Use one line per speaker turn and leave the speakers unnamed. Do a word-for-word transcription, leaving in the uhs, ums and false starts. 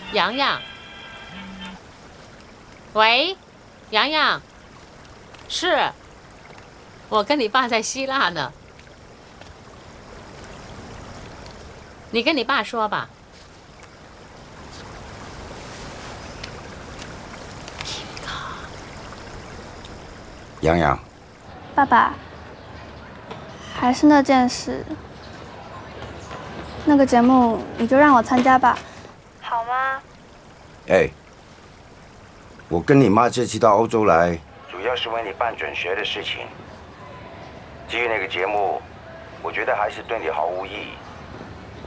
洋洋，喂，洋洋，是，我跟你爸在希腊呢。你跟你爸说吧。
洋洋，
爸爸，还是那件事，那个节目你就让我参加吧，好吗？
哎，我跟你妈这次到欧洲来，主要是为你办转学的事情。至于那个节目，我觉得还是对你毫无意义。